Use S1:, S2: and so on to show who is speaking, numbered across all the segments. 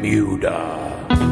S1: Bermuda.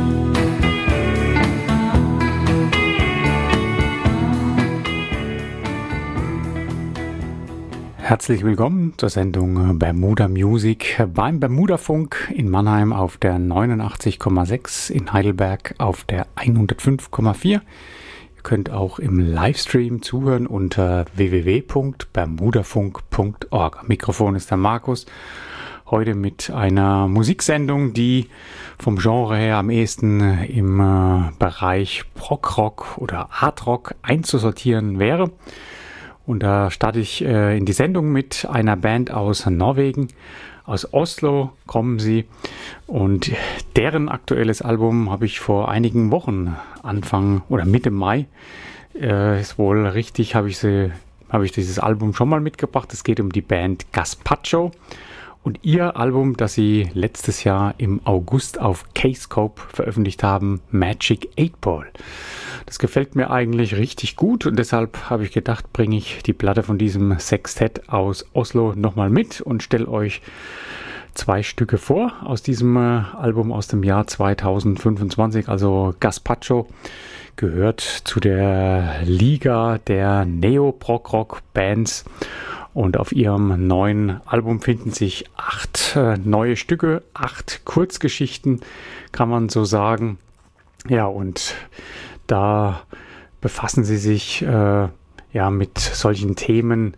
S2: Herzlich willkommen zur Sendung Bermuda Music beim Bermudafunk in Mannheim auf der 89,6, in Heidelberg auf der 105,4. Ihr könnt auch im Livestream zuhören unter www.bermudafunk.org. Am Mikrofon ist der Markus. Heute mit einer Musiksendung, die vom Genre her am ehesten im Bereich Prog-Rock oder Hard-Rock einzusortieren wäre. Und da starte ich in die Sendung mit einer Band aus Norwegen. Aus Oslo kommen sie. Und deren aktuelles Album habe ich vor einigen Wochen, Anfang oder Mitte Mai, ist wohl richtig, habe ich dieses Album schon mal mitgebracht. Es geht um die Band Gazpacho. Und ihr Album, das sie letztes Jahr im August auf K-Scope veröffentlicht haben, Magic 8 Ball. Das gefällt mir eigentlich richtig gut und deshalb habe ich gedacht, bringe ich die Platte von diesem Sextett aus Oslo nochmal mit und stelle euch zwei Stücke vor aus diesem Album aus dem Jahr 2025. Also Gazpacho gehört zu der Liga der Neo-Prog-Rock-Bands. Und auf ihrem neuen Album finden sich 8 neue Stücke, 8 Kurzgeschichten, kann man so sagen. Ja, und da befassen sie sich mit solchen Themen.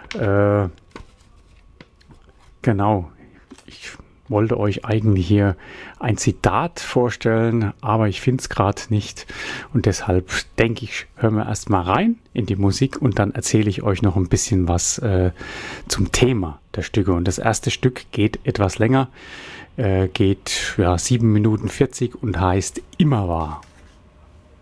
S2: Genau, ich wollte euch eigentlich hier ein Zitat vorstellen, aber ich finde es gerade nicht. Und deshalb denke ich, hören wir erstmal rein in die Musik und dann erzähle ich euch noch ein bisschen was zum Thema der Stücke. Und das erste Stück geht etwas länger, geht 7 Minuten 40 und heißt Immer wahr.